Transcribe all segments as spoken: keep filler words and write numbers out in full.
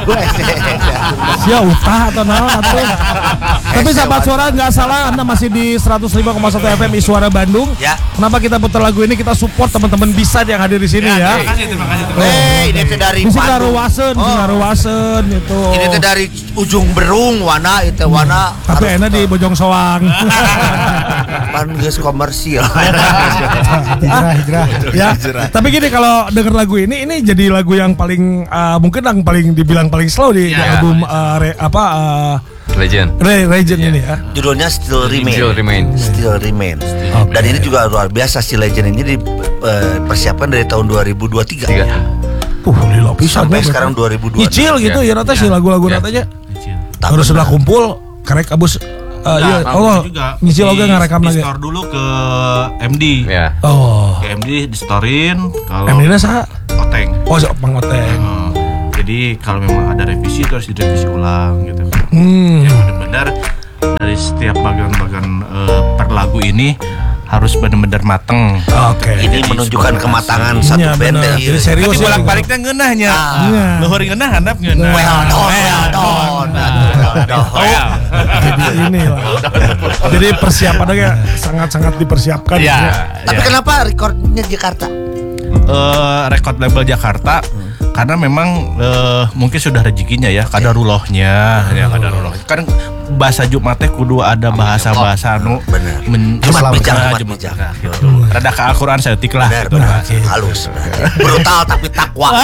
Sia utah atau naon atuh. Tapi sahabat suara nggak salah, Anda masih di seratus lima koma satu F M Suara Bandung. Ya. Kenapa kita putar lagu ini? Kita support teman-teman bisa yang hadir di sini ya. Terima kasih, terima kasih. Eh, ini teh dari Musik Karuwasen, musik Karuwasen itu. Ini teh dari ujung berung wana itu wana. Tapi enak di Bojong Soang. Kan geus komersil. Hijrah, hijrah. Ya. Tapi gini, kalau denger lagu ini, ini jadi lagu yang paling uh, mungkin yang paling dibilang paling slow di, yeah, di album uh, re, apa uh, Legend. Re, Legend yeah. ini ya. Judulnya Still Remain. Still Remain. Still Remain. Okay. Dan ini juga luar biasa si Legend ini dipersiapkan dari tahun dua ribu dua puluh tiga. Tiga. Uh, lila pisan sampai sekarang dua ribu dua puluh. Nyicil gitu ya, rata sih lagu-lagu natanya. Terus sudah kumpul, karek abus. Uh, nah, iya, Allah, nyicil oke ngerekam lagi. Di store dulu ke M D. Ya. Oh. Ke M D di storein. Kalau M D-nya sah? Oteng. Oh, Bang Oteng. Uh, jadi kalau memang ada revisi itu harus direvisi ulang gitu. Hmm. Ya benar-benar dari setiap bagian-bagian uh, per lagu ini harus benar-benar mateng. Oke. Okay. Ini jadi menunjukkan kematangan satu ya, band. Jadi serius ya. Bolak-baliknya ngeunahnya. Ah. Luhur ngeunah, handap ngeunah. Well done, well done. Jadi ini lah. Jadi persiapannya sangat-sangat dipersiapkan. Ya, ya. Tapi ya. Kenapa recordnya Jakarta? Uh, record label Jakarta. Hmm. Karena memang uh, mungkin sudah rezekinya ya, kada rulohnya, oh. ya kada ruloh. Kan bahasa Jumat teh kudu ada bahasa-bahasa anu men Jumat bijak, Jumat bijak. Gitu. Rada ke Al-Qur'an saeutik lah gitu. Halus. Brutal tapi takwa.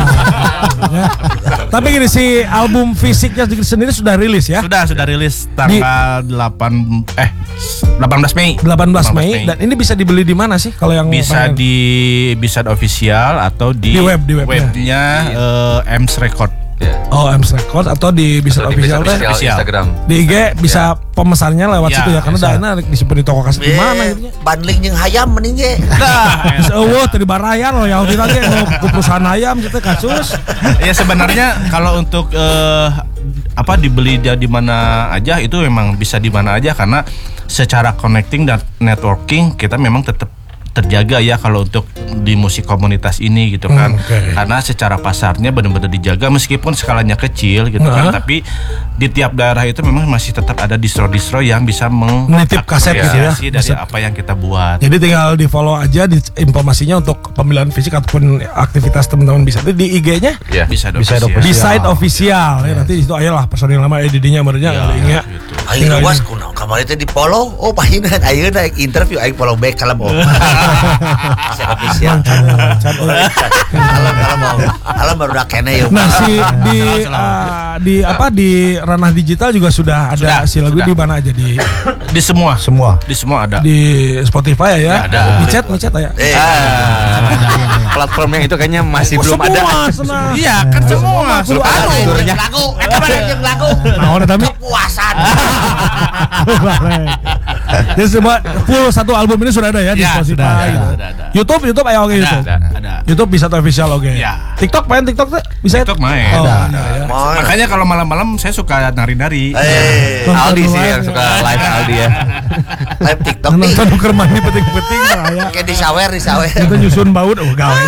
Tapi gini, si album fisiknya sendiri sudah rilis ya? Sudah, sudah rilis tanggal Di, delapan eh delapan belas Mei. delapan belas Mei. Dan ini bisa dibeli di mana sih kalau yang bisa pengen? Di bisa di official atau di, di web di webnya. webnya uh, Ems Record. Yeah. Oh, Ems Record atau di bisa official teh Instagram. Di I G bisa yeah. pemesannya lewat yeah, situ ya, karena dana disimpan di toko kasih di mana gitu. Bandling jeung hayam mending ge. Nah, eueuh teu dibarayan loh ya udah ge ku perusahaan hayam gitu kasus. Ya sebenarnya kalau untuk uh, apa dibeli di mana aja itu memang bisa di mana aja, karena secara connecting dan networking kita memang tetap terjaga ya kalau untuk di musik komunitas ini gitu kan. Okay. Karena secara pasarnya benar-benar dijaga meskipun skalanya kecil gitu uh-huh. kan, tapi di tiap daerah itu memang masih tetap ada distro-distro yang bisa menitip kaset gitu ya dari bisa. Apa yang kita buat. Jadi tinggal di follow aja di informasinya untuk pemilihan fisik ataupun aktivitas teman-teman bisa di I G-nya ya. Bisa di site official ya. Nanti itu ayolah personil lama E D D-nya merenya ya, linknya. Ayo luas kunaon kamari teh di follow. Oh pahina ayeuna interview aing follow back kalem. Official. Kalau kalau mau, kalau baru udah kene yuk. Nah si di uh, di apa di ranah digital juga sudah ada sudah, si lagu sudah. Di mana aja di di semua semua di semua ada di Spotify ya, ada. Micet Micet ya. Eh. Ah. Platform yang itu kayaknya masih oh, belum semua, ada. Semua. Iya kan semua. Lagu, lagu, eh lagu. Nah, tapi kepuasan. Jadi semua full satu album ini sudah ada ya, ya di Spotify. Sudah, ada, gitu. ada, ada. YouTube, YouTube ayo oke okay, YouTube. Ada, ada. YouTube bisa tuh official oke. Okay. Ya. TikTok main TikTok tuh bisa. TikTok main. Oh, ada, ada. Ya. Makanya kalau malam-malam saya suka nari-nari. Eh, Aldi sih yang suka live Aldi ya. Live TikTok nih. Nonton nuker mani penting-penting saya. Kayak di sawer, di sawer. Kita nyusun baut, oh gawe.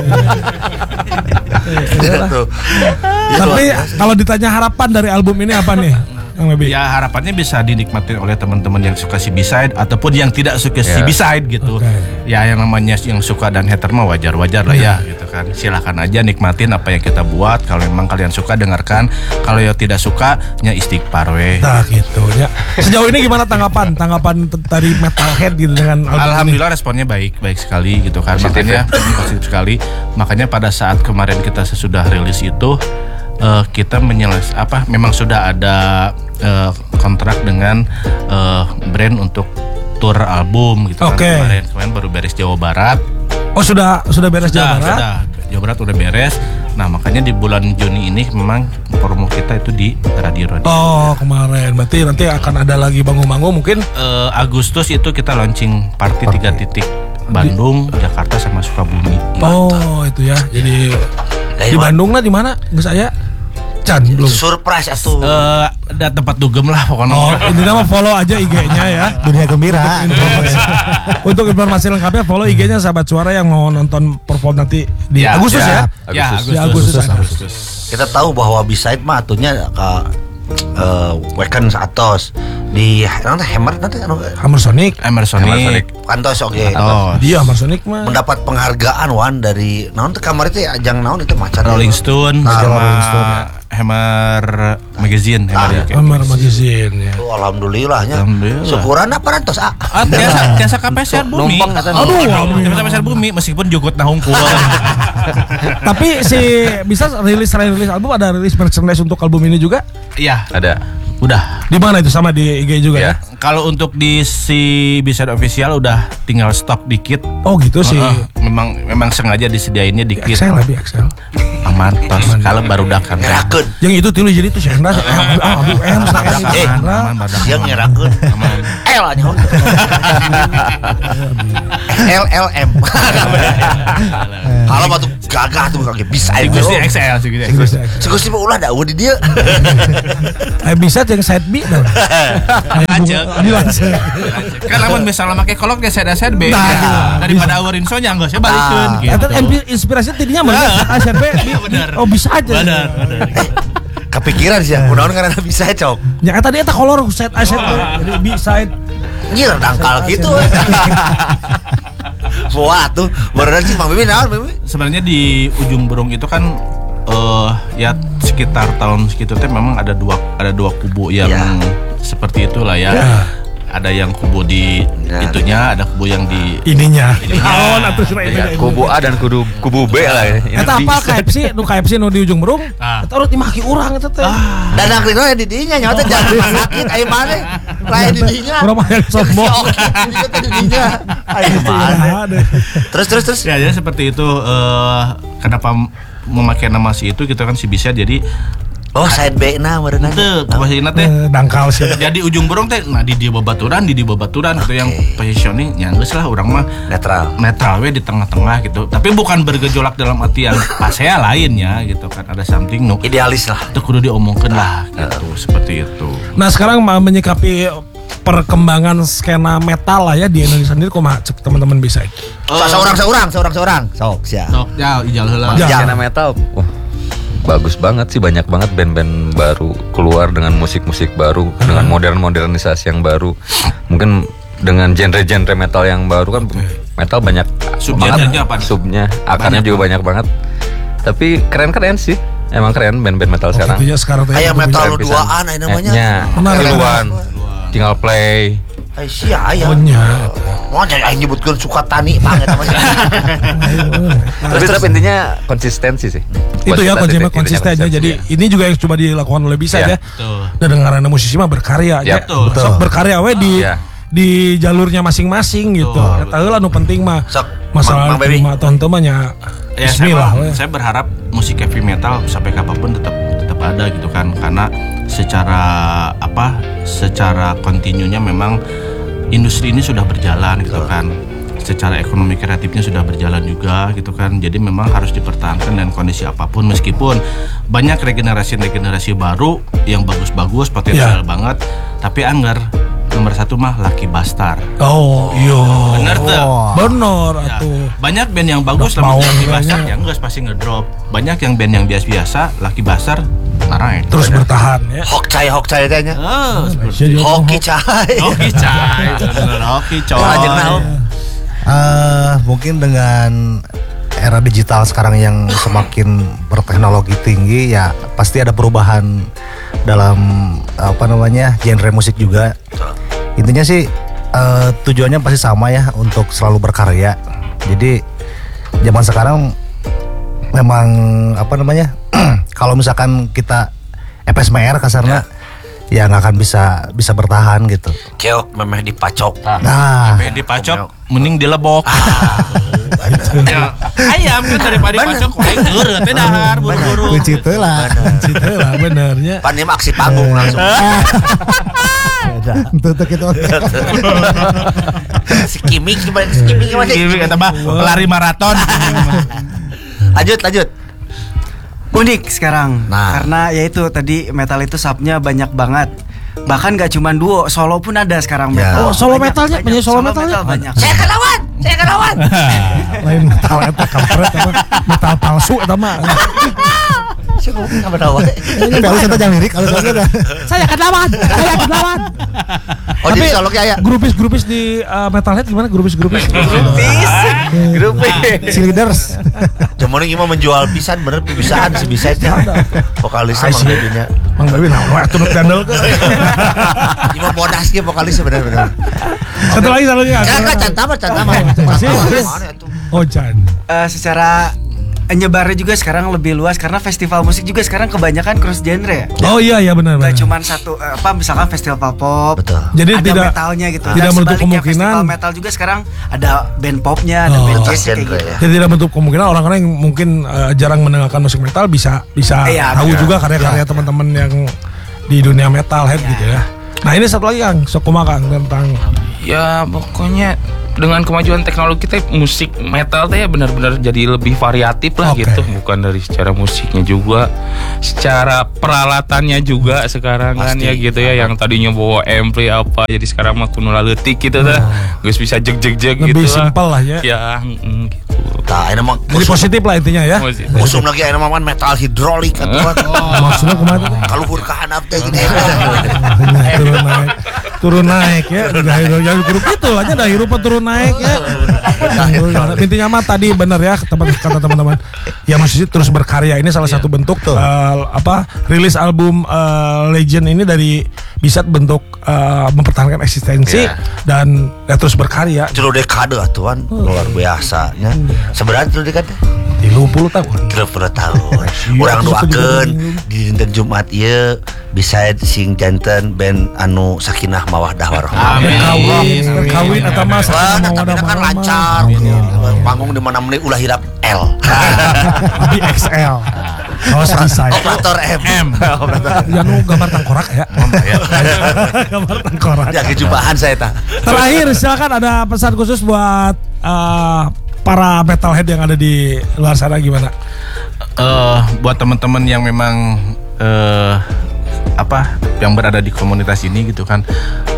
Tapi kalau ditanya harapan dari album ini apa nih? Ya harapannya bisa dinikmati oleh teman-teman yang suka si B-side ataupun yang tidak suka yeah. si B-side gitu. Okay. Ya yang namanya yang suka dan hater mah wajar-wajar lah yeah. ya gitu kan. Silakan aja nikmatin apa yang kita buat. Kalau memang kalian suka dengarkan, kalau yang tidak suka nya istighfar weh. Nah gitu ya. Sejauh ini gimana tanggapan tanggapan dari Metalhead gitu dengan album Alhamdulillah ini? Responnya baik baik sekali gitu kan. Positif makanya ya? Positif sekali. Makanya pada saat kemarin kita sesudah rilis itu Uh, kita menyeles apa memang sudah ada uh, kontrak dengan uh, brand untuk tour album gitu okay. kan kemarin kemarin baru beres Jawa Barat. Oh sudah sudah beres sudah, Jawa Barat. Sudah Jawa Barat udah beres. Nah makanya di bulan Juni ini memang promo kita itu di Radio Radio. Oh kemarin berarti nanti akan ada lagi bangun-bangun mungkin. Uh, Agustus itu kita launching party okay. tiga titik Bandung, di... Jakarta sama Sukabumi. Oh Mantap. Itu ya jadi di Bandung lah di mana Gus saya. Can, belum. Surprise atuh. Uh, ada tempat dugem lah pokoknya. Oh, ini nama follow aja I G-nya ya. Dunia Gembira. Untuk informasi, untuk informasi lengkapnya follow I G-nya Sahabat Suara yang mau nonton perform nanti di ya, Agustus ya. Ya, ya. Agustus. Di Agustus. Agustus. Agustus. kita tahu bahwa B-side mah atunya ke uh, Weekend atos di nanti Hammer nanti anu Hammer Sonic. Hammer Sonic. Kantos oke. Oh, Dia Hammer Sonic mah mendapat penghargaan Wan dari naon teh kamar itu ajang naon itu macan Rolling Stone Nah, sama Rolling Stone, ya. Hammer Magazine, Hammer ya. Hammer Magazine ya. Oh, alhamdulillahnya. Alhamdulillah. Syukuran apa rantos ah. Ah, tiasa tiasa kapeser bumi. Numpang kata Aduh, Tiasa kapeser bumi meskipun jogot na hungkul. Tapi si bisa rilis rilis album, ada rilis merchandise untuk album ini juga? Iya, Ada. udah. Di mana itu, sama di I G juga ya? Ya. Kalau untuk di si B-side official udah tinggal stok dikit. Oh gitu sih. Heeh, memang memang sengaja disediainnya dikit. Excel lebih Excel. Aman tos kalau baru dakan. Ngerakeun. Yang itu tilu jadi itu Shendra. Ah, aduh em saya Eh, Aman badak. Yang ngerakeun. L aja. L L M. Kalau batu gagah tuh kaki bisa Si Gusti X L sih gitu. Segus tiba ulah dah di dia. Eh bisa yang side B dong. Lanjut. Dilanjut. Kan lamun misalnya make kolok ge side side B. Nah. Daripada awurin sonya enggak saya balikeun gitu. Eta inspirasi tidinya mana? Ah, side B. Iya, bener. Oh bisa aja. Benar, benar. Kepikiran sih ya, kunaon karena bisa cok. Ya eta dia eta kolor side A side B. Jadi B side. Nyir dangkal gitu. Wah tuh, beneran sih Mang Bibi naon Bibi? Sebenarnya di ujung burung itu kan eh ya sekitar tahun segitu teh memang ada dua ada dua kubu yang Ya. seperti itulah ya. Ya. Ada yang kubu di Benar. itunya, ada kubu yang di Ininya. Ininya. Naon atuh cenah Ya, ini. kubu A dan kubu kubu B lah ya. Eta apa K F C? Nu K F C nu di ujung burung. Ah. Eta urut dimaki urang eta teh. Dan akhirnya ya di dinya nyawa teh jangan sakit ayo mana? Lain di dinya. Urang mah yang sombong. Oke, dia teh di dinya. Ayo mana? Ada. Terus terus terus. ya jadi seperti itu. eh, kenapa memakai nama si itu kita kan si bisa jadi Oh, side B na berenang. itu posisinya teh Eh, Dangkal sih. jadi ujung burung teh nah di dia babaturan di dia babaturan itu yang positioning nyanggeus lah orang mah Netral. netral we di tengah-tengah gitu tapi bukan bergejolak dalam arti yang pasea lainnya gitu kan ada something nu Idealis lah. itu kudu diomongkeun lah gitu seperti itu. Nah sekarang mau menyikapi perkembangan skena metal lah ya di Indonesia sendiri, kumaha cek teman-teman bisa. So, seorang seorang seorang seorang. Sok sia. Sok ya ijal heula. Ya. Skena metal. Wah, bagus banget sih, banyak banget band-band baru keluar dengan musik-musik baru, dengan modern-modernisasi yang baru. Mungkin dengan genre-genre metal yang baru kan metal banyak Sub-genrenya apa nih? subnya, akarnya Banyak juga banyak banget. Tapi keren-keren sih. Emang keren band-band metal sekarang. Gitu ya sekarang teh. Aya metal Keren nu pisan. duaan aya namanya. Eh, nya, Benar. Tiluan, tinggal play. Ay sia aya. Oh nya. Mau jadi aing nyebutkeun Sukatani mah eta mah. Tapi tetap intinya konsistensi sih. Itu ya Konsistensi, konsisten konsistennya. intinya Jadi konsistensi, ini juga yang coba dilakukan oleh bisa Iya. ya. Betul. Dan dengaran musisi mah berkarya Ya, ya. betul. Sok berkarya we di Iya. di jalurnya masing-masing gitu. Betul, Eta heula nu penting mah. Sok, Masalah Mang- Mang Baby. terima tonton mah nya Ya saya, bismillah mah- we. saya berharap musik heavy metal sampai kapanpun tetap tetap ada gitu kan karena secara apa secara kontinunya memang industri ini sudah berjalan gitu kan secara ekonomi kreatifnya sudah berjalan juga gitu kan jadi memang harus dipertahankan dan kondisi apapun meskipun banyak regenerasi-regenerasi baru yang bagus-bagus potensial Ya. banget tapi anggar nomor satu mah Lucky Bastard. Oh, iya. Bener tuh. Bener Ya, atuh. banyak band yang bagus Udah lamun mau Lucky kayaknya. Bastard yang enggak pasti ngedrop. Banyak yang band yang biasa-biasa Lucky Bastard naik. Terus bertahan ya. Hok cai hok cai teh nya. Oh, seperti Jadi Hoki cai. Hoki cai, bener Hoki coy. Lanjut naon? Eh, mungkin dengan era digital sekarang yang semakin berteknologi tinggi ya pasti ada perubahan dalam apa namanya genre musik juga. Intinya sih eh, tujuannya pasti sama ya untuk selalu berkarya. Jadi zaman sekarang memang apa namanya kalau misalkan kita F S M R kasarnya ya nggak akan bisa bisa bertahan gitu. Keok memeh dipacok. Nah, Sampai dipacok, mending dilebok. Ya, ayam kan daripada dipacok, aing geureut teh dahar buru-buru. kunci itu lah. Cita lah benernya. Pan ieu mah aksi panggung langsung. Tutup itu. Si Kimik coba si Kimik gimana? Ini kata mah pelari maraton. Lanjut lanjut. Unik sekarang Nah. karena yaitu tadi metal itu subnya banyak banget bahkan gak cuma duo solo pun ada sekarang Ya. metal. Oh, solo Banyak, metalnya, banyak. punya solo metalnya? banyak Saya akan lawan. Saya akan lawan. Lain metal eta kampret eta mah. Metal palsu eta mah. Siapa ngomong apa wae. Tapi alus eta jangan lirik, alus alus. Saya akan lawan, saya akan lawan. Oh jadi soloknya aya. Grupis-grupis di uh, Metalhead gimana grupis-grupis? Grupis. Cheerleaders. Cuman ini mah menjual pisan bener pisaan si bisanya. Vokalisnya Mang Bebinya. Mang Bebi nah wah tuh channel ke. Ini mah bodas ge vokalisnya bener-bener. Satu lagi satu lagi. Jangan cantama cantama. Masih, masih. Mana itu? Oh Jan. Eh, secara nyebarnya juga sekarang lebih luas karena festival musik juga sekarang kebanyakan cross genre ya. Oh iya iya benar benar. Gak cuman satu eh, apa misalkan festival pop. Betul. Jadi ada tidak- metalnya gitu. tidak Dan menutup sebaliknya kemungkinan- festival metal juga sekarang ada band popnya, ada Oh. band Cross jazz kayak genre gitu. ya. Jadi tidak menutup kemungkinan orang-orang yang mungkin uh, jarang mendengarkan musik metal bisa bisa Iya, tahu benar. juga karya-karya teman-teman yang di dunia metalhead gitu ya. Nah ini satu lagi Kang, sok kumaha Kang tentang Ya pokoknya dengan kemajuan teknologi teh musik metal teh ya benar-benar jadi lebih variatif lah Oke. gitu, bukan dari secara musiknya juga, secara peralatannya juga sekarang kan Pasti. ya gitu ya, yang tadinya bawa ampli apa jadi sekarang mah kuno leutik gitu tah, geus bisa jeg-jeg-jeg gitu lebih lah. simpel lah ya. Ya mm, gitu. Tah ini mah Jadi positif lah intinya ya. Musik. Usum lagi ini mah metal hidrolik atuh. Maksudnya kumaha tuh? Kaluhur ka handap teh gini. Nah, turun naik, turun naik ya. Udah hirup ya hirup itu lah dah hirup turun naik ya. Intinya mah tadi benar ya teman kata teman-teman. Ya maksudnya terus berkarya ini salah satu bentuk eh, apa rilis album eh, Legend ini dari bisa bentuk eh, mempertahankan eksistensi Iya. dan ya, terus berkarya. Jero dekade atuan luar biasa nya. Sebenarnya jero dekade tiga puluh tahun. tiga puluh tahun. Iya, Urang terus doakeun juga- di dinten Jumat ieu bisa sing janten band anu sakinah mawaddah warahmah. Amin. Kawin, kawin atau mas Wah, tapi kan lancar. Panggung di mana-mana ulah hirap L. Di X L. Oh, selesai. Operator M. Ya nu gambar tengkorak ya. Gambar tengkorak. Ya kejumpaan saya tah. Terakhir silakan ada pesan khusus buat eh, para metalhead yang ada di luar sana gimana? eh buat teman-teman yang memang eh apa yang berada di komunitas ini gitu kan,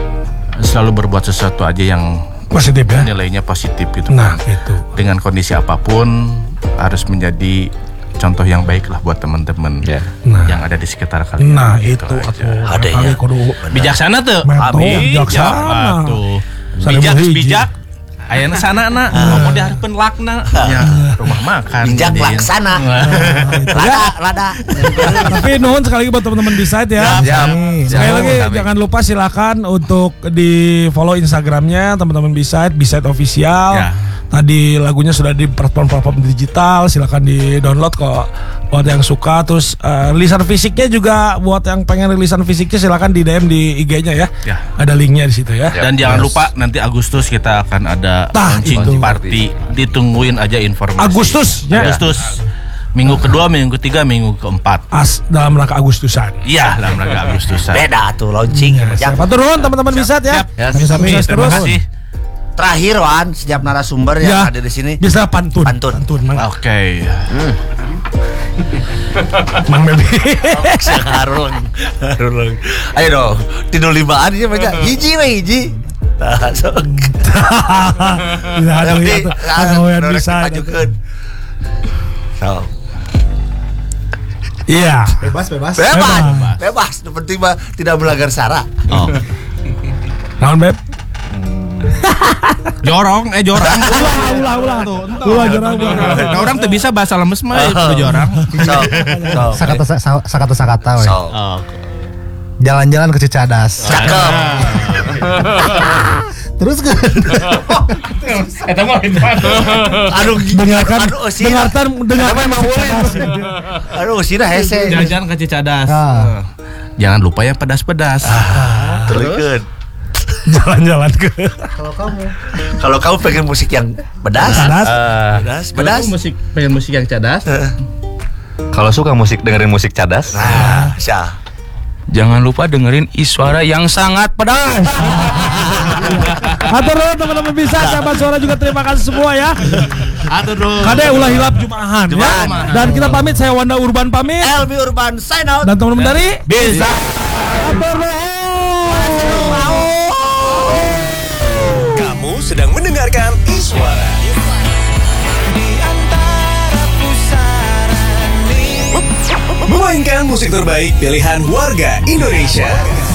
selalu berbuat sesuatu aja yang Positif ya. nilainya positif gitu Nah, kan. itu. Dengan kondisi apapun harus menjadi contoh yang baik lah buat teman-teman Ya. Nah. yang ada di sekitar kalian. Nah, Gitu itu aja. atuh. Ada ya. Kali kudu Bijaksana tuh. Mental, Abi, bijaksana. tuh. Sarimu Bijak, hiji. bijak. Ayana sana nak, mau diharapkan lakna. Ya, rumah makan. Bijak jadiin. laksana. Nah. Lada, lada. Tapi nuhun sekali lagi buat teman-teman di site ya. Siap. Sekali Siap. lagi Kami. jangan lupa silakan untuk di follow Instagramnya teman-teman B-Side, B-Side official. Ya. Tadi lagunya sudah di platform-platform digital, silakan di download kok buat yang suka. Terus eh, rilisan fisiknya juga buat yang pengen rilisan fisiknya silakan di D M di I G-nya ya. Ya. Ada linknya di situ ya. Dan jangan lupa nanti Agustus kita akan ada Tah, launching itu. party. Ditungguin aja informasi. Agustus, ya. Agustus. Minggu kedua, minggu ketiga, minggu keempat. As dalam rangka Agustusan. Iya, dalam rangka Agustusan. Beda tuh launching. Ya, siapa turun teman-teman bisa ya. Ya, Kami sukses terima terus. kasih. Terakhir Wan, setiap narasumber Ya. yang ada di sini Bisa pantun. Pantun. Mang. Oke. Mang Bebi. Harun. Harun. Ayo dong, tidur limaan aja mereka. Hiji we hiji. Nah, sok. Tidak ada Tapi itu. Pegawaian bisa. Majukeun. So, Iya. Bebas, bebas. bebas, bebas. Yang penting mah tidak melanggar syarat. Oh. Naon Beb? Jorong, eh jorang. Ulah, ulah, ulah. Ulah jorang. Nah, orang tuh bisa bahasa lemes mah itu jorang. So, so. Sakata sa- sakata sakata we. So. Jalan-jalan ke Cicadas. Cakep. Terus kan Eta mah Aduh, Dengarkan, aduh, sih. dengarkan, dengarkan. Aduh, sih dah hese. jalan-jalan ke Cicadas. Ah. Jangan lupa yang pedas-pedas. Terlihat. Jalan-jalan ke. Kalau kamu pengen musik yang pedas, Pedas. pedas, pedas. Kalau musik pengen musik yang cadas. Kalau suka musik dengerin musik cadas, Nah, syah. Jangan lupa dengerin Iswara yang sangat pedas. Atur dulu teman-teman bisa. Sahabat suara juga terima kasih semua ya. Aduh dong. Kade ulah hilap Jumaahan ya. Jumaahan. Dan kita pamit. Saya Wanda Urban pamit. L B Urban sign out. Dan teman-teman dari Bisa. Atur dulu. Kamu sedang mendengarkan Iswara di antara pusaran memainkan musik terbaik pilihan warga Indonesia.